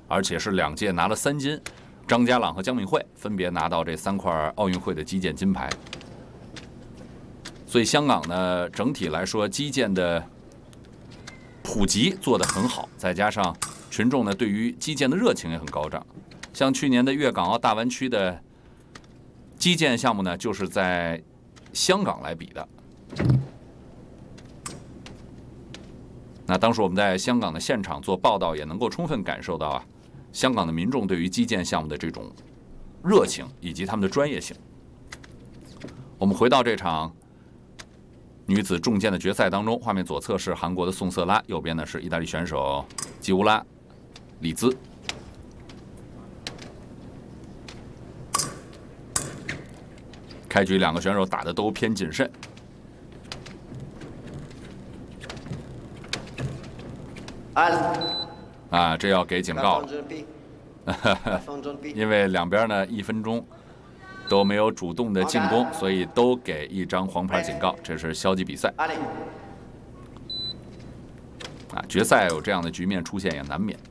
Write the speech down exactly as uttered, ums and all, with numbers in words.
而且是两届拿了三金。张家朗和姜敏慧分别拿到这三块奥运会的击剑金牌。所以香港呢，整体来说击剑的普及做得很好，再加上群众呢对于击剑的热情也很高涨。像去年的粤港澳大湾区的击剑项目呢，就是在香港来比的。那当时我们在香港的现场做报道，也能够充分感受到啊，香港的民众对于击剑项目的这种热情以及他们的专业性。我们回到这场女子重剑的决赛当中，画面左侧是韩国的宋瑟拉，右边呢是意大利选手基乌拉里兹。开局两个选手打的都偏谨慎。啊，这要给警告了，因为两边呢一分钟都没有主动的进攻，所以都给一张黄牌警告，这是消极比赛。啊，决赛有这样的局面出现也难免。